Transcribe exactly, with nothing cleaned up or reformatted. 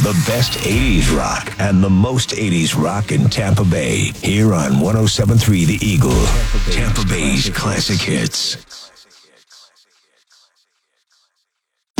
The best eighties rock and the most eighties rock in Tampa Bay. Here on one oh seven point three The Eagle, Tampa Bay's classic hits.